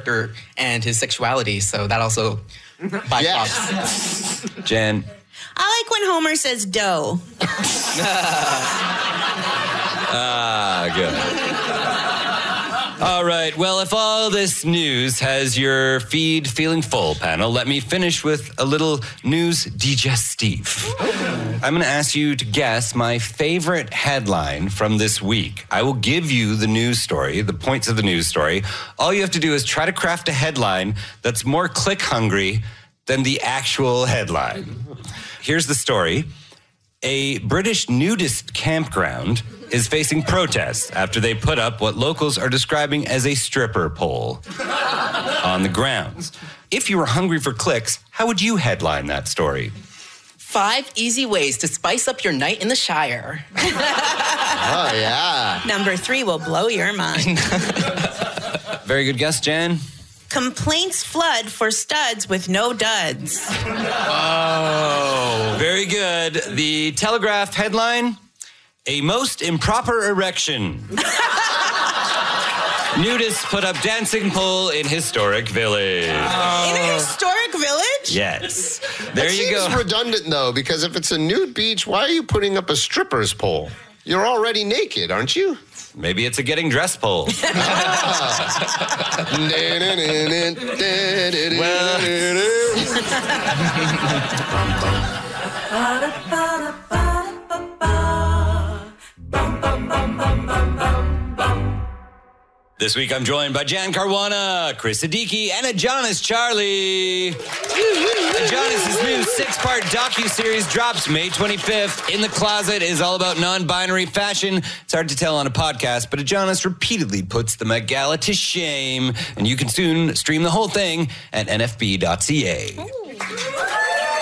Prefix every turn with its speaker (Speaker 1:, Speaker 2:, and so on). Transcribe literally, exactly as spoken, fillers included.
Speaker 1: character and his sexuality. So that also bypassed.
Speaker 2: Yes.
Speaker 3: Jen.
Speaker 4: I like when Homer says dough.
Speaker 3: Ah, good. All right, well, if all this news has your feed feeling full, panel, let me finish with a little news digestif. I'm going to ask you to guess my favorite headline from this week. I will give you the news story, the points of the news story. All you have to do is try to craft a headline that's more click-hungry than the actual headline. Here's the story. A British nudist campground is facing protests after they put up what locals are describing as a stripper pole on the grounds. If you were hungry for clicks, how would you headline that story?
Speaker 1: Five easy ways to spice up your night in the Shire.
Speaker 2: Oh, yeah.
Speaker 4: Number three will blow your mind.
Speaker 3: Very good guess, Jan.
Speaker 4: Complaints flood for studs with no duds.
Speaker 3: Oh, very good. The Telegraph headline, a most improper erection. Nudists put up dancing pole in historic village.
Speaker 4: In a historic village?
Speaker 3: Yes. There
Speaker 2: That
Speaker 3: you
Speaker 2: seems
Speaker 3: go.
Speaker 2: redundant, though, because if it's a nude beach, why are you putting up a stripper's pole? You're already naked, aren't you?
Speaker 3: Maybe it's a getting dressed pole. This week I'm joined by Jan Caruana, Chris Siddiqui, and Adonis Charlie. Adonis' new six-part docuseries drops May twenty-fifth. In the Closet is all about non-binary fashion. It's hard to tell on a podcast, but Adonis repeatedly puts the Met Gala to shame, and you can soon stream the whole thing at N F B dot C A.